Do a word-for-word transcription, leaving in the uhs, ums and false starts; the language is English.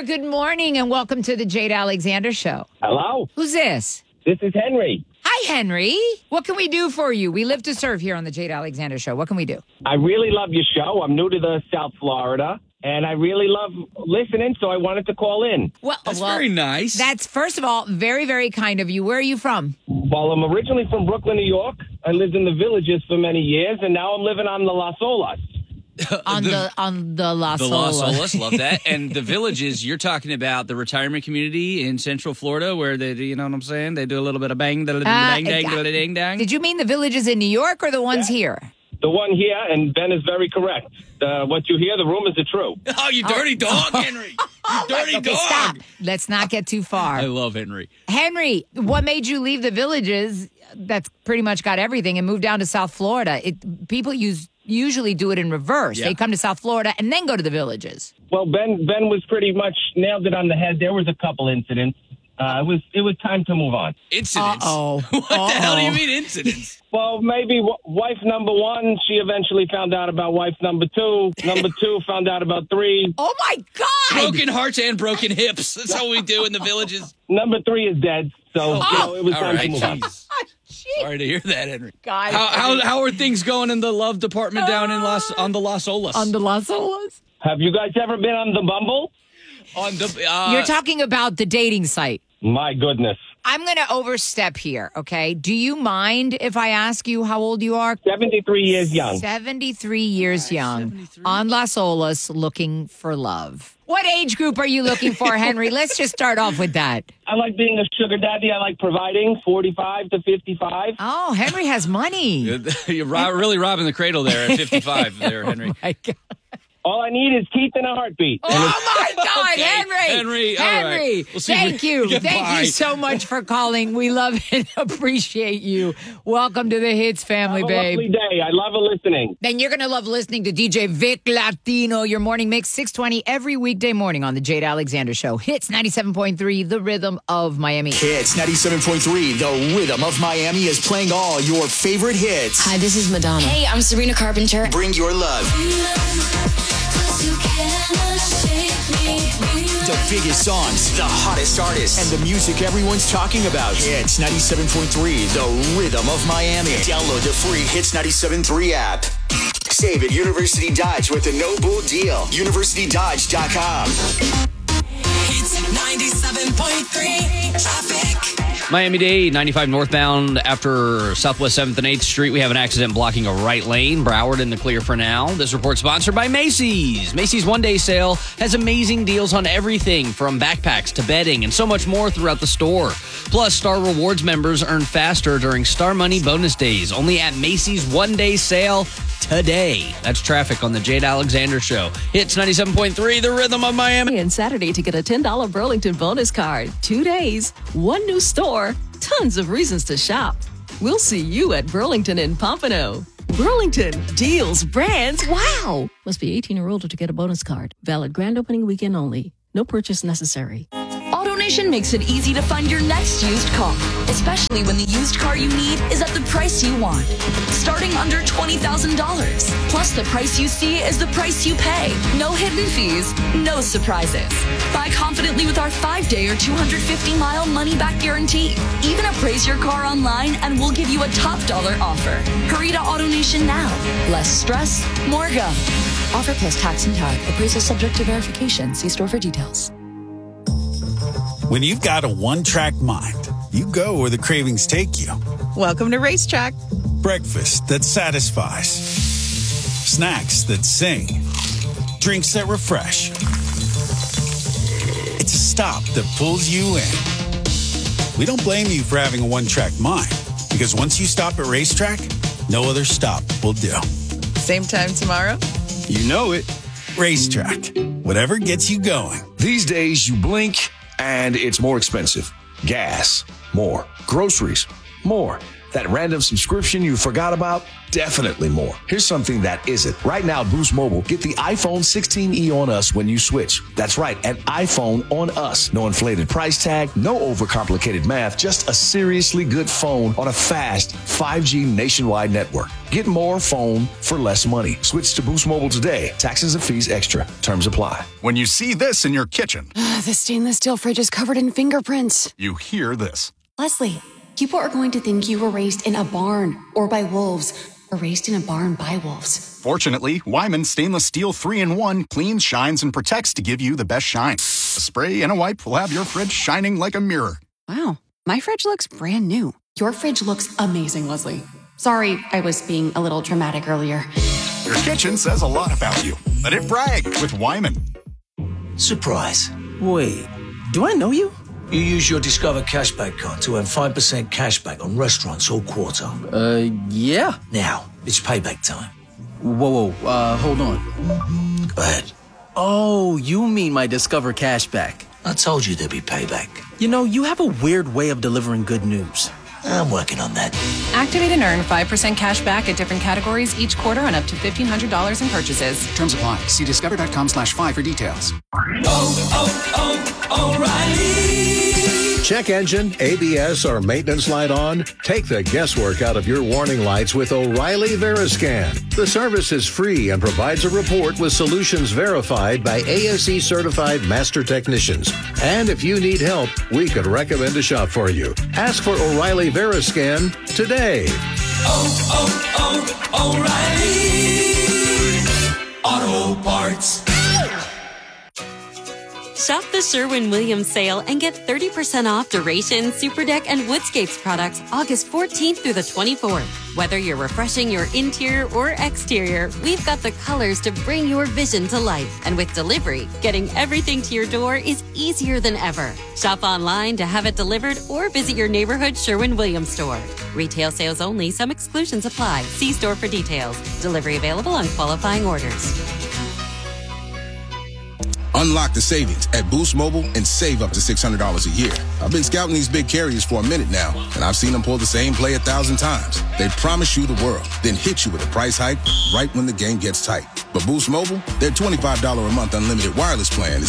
good morning, and welcome to the Jade Alexander Show. Hello? Who's this? This is Henry. Hi, Henry. What can we do for you? We live to serve here on the Jade Alexander Show. What can we do? I really love your show. I'm new to the South Florida, and I really love listening, so I wanted to call in. Well, That's well, very nice. That's, first of all, very, very kind of you. Where are you from? Well, I'm originally from Brooklyn, New York. I lived in the Villages for many years, and now I'm living on the Las Olas. On the, the on the Las The Las Olas. Olas, love that. And the Villages, you're talking about the retirement community in Central Florida where they, you know what I'm saying? They do a little bit of bang, bang, bang, Uh, bang, dang, dang. Did you mean the Villages in New York or the ones here? The one here, and Ben is very correct. Uh, what you hear, the rumors are true. Oh, you dirty dog, Henry. You dirty Okay, dog. stop. Let's not get too far. I love Henry. Henry, what made you leave the Villages? That's pretty much got everything and move down to South Florida. It, people use usually do it in reverse. Yeah. They come to South Florida and then go to the Villages. Well, Ben Ben was pretty much nailed it on the head. There was a couple incidents. Uh, it was it was time to move on. Incidents. Uh-oh. What the hell do you Uh-oh. mean incidents? Well, maybe w- wife number one, she eventually found out about wife number two. Number two found out about three. Oh, my God. Broken hearts and broken hips. That's how we do in the Villages. Number three is dead. So, you know, it was All time right, to move on. jeez. Sorry to hear that, Henry. God. How, how how are things going in the love department down in Los on the Las Olas? On the Las Olas? Have you guys ever been on the Bumble? on the uh, You're talking about the dating site. My goodness. I'm going to overstep here, okay? Do you mind if I ask you how old you are? seventy-three years young. seventy-three years young. seventy-three. On Las Olas, looking for love. What age group are you looking for, Henry? Let's just start off with that. I like being a sugar daddy. I like providing forty-five to fifty-five. Oh, Henry has money. You're ro- really robbing the cradle there at fifty-five there, Henry. My God. All I need is teeth and a heartbeat. And it's- Oh, my God, Okay, Henry. Henry, all right. Henry, We'll see if thank we- you. Goodbye. Thank you so much for calling. We love and appreciate you. Welcome to the Hits family, Have a babe. lovely day. I love listening. Then you're going to love listening to D J Vic Latino, your morning mix, six twenty every weekday morning on the Jade Alexander Show. Hits ninety-seven point three, the rhythm of Miami. Hits ninety-seven point three, the rhythm of Miami is playing all your favorite hits. Hi, this is Madonna. Hey, I'm Sabrina Carpenter. Bring your love. The biggest songs, the hottest artists, and the music everyone's talking about. Hits ninety-seven point three, the rhythm of Miami. Download the free Hits ninety-seven point three app. Save at University Dodge with a no bull deal. university dodge dot com. Hits ninety-seven point three traffic. Miami-Dade, ninety-five northbound after Southwest seventh and eighth Street. We have an accident blocking a right lane. Broward in the clear for now. This report sponsored by Macy's. Macy's one-day sale has amazing deals on everything from backpacks to bedding and so much more throughout the store. Plus, Star Rewards members earn faster during Star Money bonus days. Only at Macy's one-day sale today. That's traffic on the Jade Alexander Show. Hits ninety-seven point three, the rhythm of Miami. And Saturday to get a ten dollars Burlington bonus card. Two days, one new store, tons of reasons to shop. We'll see you at Burlington in Pompano. Burlington, deals, brands, wow! Must be eighteen or older to get a bonus card. Valid grand opening weekend only. No purchase necessary. AutoNation makes it easy to find your next used car, especially when the used car you need is at the price you want. Starting under twenty thousand dollars. Plus, the price you see is the price you pay. No hidden fees, no surprises. Buy confidently with our five-day or two hundred fifty mile money-back guarantee. Even appraise your car online and we'll give you a top dollar offer. Hurry to AutoNation now. Less stress, more go. Offer plus tax and tag. Appraisal subject to verification. See store for details. When you've got a one-track mind, you go where the cravings take you. Welcome to Racetrack. Breakfast that satisfies. Snacks that sing. Drinks that refresh. It's a stop that pulls you in. We don't blame you for having a one-track mind, because once you stop at Racetrack, no other stop will do. Same time tomorrow? You know it. Racetrack. Whatever gets you going. These days, you blink and it's more expensive. Gas, more. Groceries, more. That random subscription you forgot about, definitely more. Here's something that isn't. Right now, Boost Mobile, get the iPhone sixteen e on us when you switch. That's right, an iPhone on us. No inflated price tag, no overcomplicated math, just a seriously good phone on a fast five G nationwide network. Get more phone for less money. Switch to Boost Mobile today. Taxes and fees extra. Terms apply. When you see this in your kitchen. This stainless steel fridge is covered in fingerprints. You hear this? Leslie, people are going to think you were raised in a barn or by wolves, or raised in a barn by wolves. Fortunately, Wyman Stainless Steel three in one cleans, shines, and protects to give you the best shine. A spray and a wipe will have your fridge shining like a mirror. Wow, my fridge looks brand new. Your fridge looks amazing, Leslie. Sorry, I was being a little dramatic earlier. Your kitchen says a lot about you. Let it brag with Wyman. Surprise. Wait, do I know you? You use your Discover Cashback card to earn five percent cashback on restaurants all quarter. Uh, yeah. Now, it's payback time. Whoa, whoa, uh, hold on. Go ahead. Oh, you mean my Discover Cashback. I told you there'd be payback. You know, you have a weird way of delivering good news. I'm working on that. Activate and earn five percent cash back at different categories each quarter on up to fifteen hundred dollars in purchases. Terms apply. See discover.com slash five for details. Oh, oh, O'Reilly. Check engine, A B S, or maintenance light on? Take the guesswork out of your warning lights with O'Reilly Veriscan. The service is free and provides a report with solutions verified by A S E certified master technicians. And if you need help, we could recommend a shop for you. Ask for O'Reilly Veriscan today. Oh, oh, oh, O'Reilly Auto Parts. Shop the Sherwin-Williams sale and get thirty percent off Duration, Superdeck, and Woodscapes products August fourteenth through the twenty-fourth. Whether you're refreshing your interior or exterior, we've got the colors to bring your vision to life. And with delivery, getting everything to your door is easier than ever. Shop online to have it delivered or visit your neighborhood Sherwin-Williams store. Retail sales only. Some exclusions apply. See store for details. Delivery available on qualifying orders. Unlock the savings at Boost Mobile and save up to six hundred dollars a year. I've been scouting these big carriers for a minute now, and I've seen them pull the same play a thousand times. They promise you the world, then hit you with a price hike right when the game gets tight. But Boost Mobile, their twenty-five dollars a month unlimited wireless plan is